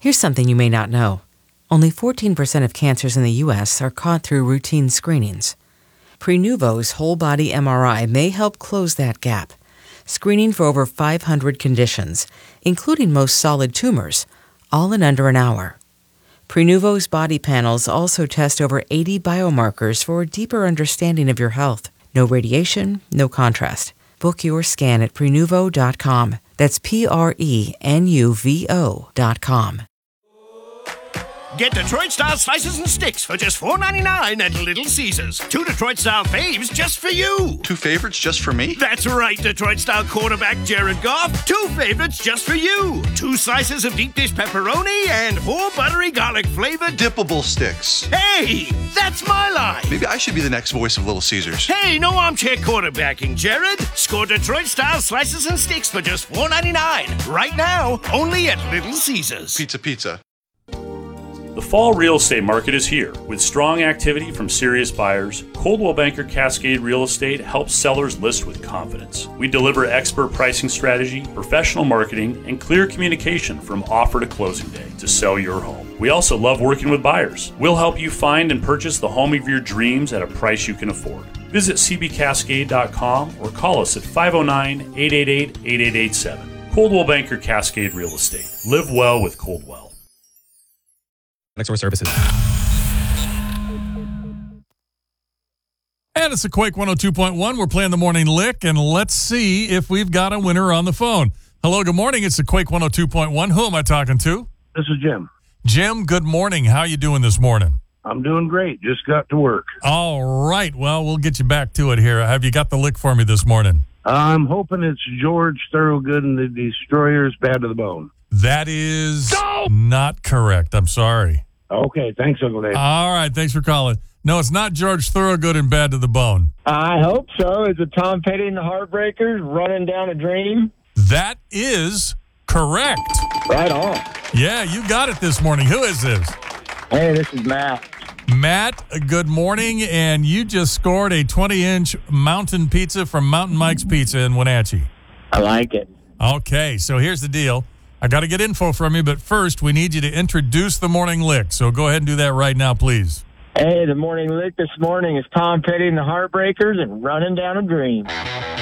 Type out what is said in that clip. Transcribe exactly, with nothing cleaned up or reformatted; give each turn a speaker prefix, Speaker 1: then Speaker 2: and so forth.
Speaker 1: Here's something you may not know. Only fourteen percent of cancers in the U S are caught through routine screenings. Prenuvo's whole-body M R I may help close that gap, screening for over five hundred conditions, including most solid tumors, all in under an hour. Prenuvo's body panels also test over eighty biomarkers for a deeper understanding of your health. No radiation, no contrast. Book your scan at Prenuvo dot com. That's P R E N U V O dot com.
Speaker 2: Get Detroit-style slices and sticks for just four ninety-nine at Little Caesars. Two Detroit-style faves just for you.
Speaker 3: Two favorites just for me?
Speaker 2: That's right, Detroit-style quarterback Jared Goff. Two favorites just for you. Two slices of deep dish pepperoni and four buttery garlic-flavored
Speaker 3: dippable sticks.
Speaker 2: Hey, that's my line.
Speaker 3: Maybe I should be the next voice of Little Caesars.
Speaker 2: Hey, no armchair quarterbacking, Jared. Score Detroit-style slices and sticks for just four ninety-nine. Right now, only at Little Caesars.
Speaker 3: Pizza, pizza.
Speaker 4: The fall real estate market is here. With strong activity from serious buyers, Coldwell Banker Cascade Real Estate helps sellers list with confidence. We deliver expert pricing strategy, professional marketing, and clear communication from offer to closing day to sell your home. We also love working with buyers. We'll help you find and purchase the home of your dreams at a price you can afford. Visit c b cascade dot com or call us at five oh nine, eight eight eight, eight eight eight seven. Coldwell Banker Cascade Real Estate. Live well with Coldwell.
Speaker 5: Next door services.
Speaker 6: And it's a Quake one oh two point one. We're playing the morning lick, and let's see if we've got a winner on the phone. Hello, good morning. It's the Quake one oh two point one. Who am I talking to?
Speaker 7: This is Jim.
Speaker 6: Jim, good morning. How you doing this morning?
Speaker 7: I'm doing great. Just got to work.
Speaker 6: All right. Well, we'll get you back to it here. Have you got the lick for me this morning?
Speaker 7: I'm hoping it's George Thorogood and the Destroyers, Bad to the Bone.
Speaker 6: That is no! not correct. I'm sorry.
Speaker 7: Okay, thanks, Uncle Dave.
Speaker 6: All right, thanks for calling. No, it's not George Thorogood and Bad to the Bone.
Speaker 8: I hope so. Is it Tom Petty and the Heartbreakers, Running Down a Dream?
Speaker 6: That is correct.
Speaker 8: Right on.
Speaker 6: Yeah, you got it this morning. Who is this?
Speaker 8: Hey, this is Matt.
Speaker 6: Matt, good morning, and you just scored a twenty-inch mountain pizza from Mountain Mike's Pizza in Wenatchee.
Speaker 8: I like it.
Speaker 6: Okay, so here's the deal. I got to get info from you, but first we need you to introduce the morning lick. So go ahead and do that right now, please.
Speaker 8: Hey, the morning lick this morning is Tom Petty and the Heartbreakers and Running Down a Dream.